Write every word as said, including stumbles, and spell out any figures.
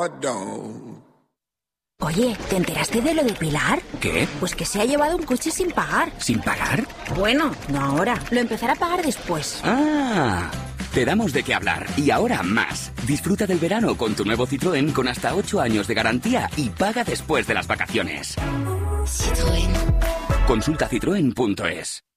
don't. Oye, ¿te enteraste de lo de Pilar? ¿Qué? Pues que se ha llevado un coche sin pagar. ¿Sin pagar? Bueno, no ahora. Lo empezará a pagar después. ¡Ah! Te damos de qué hablar. Y ahora más. Disfruta del verano con tu nuevo Citroën con hasta ocho años de garantía y paga después de las vacaciones. Citroën. Consulta citroen punto es.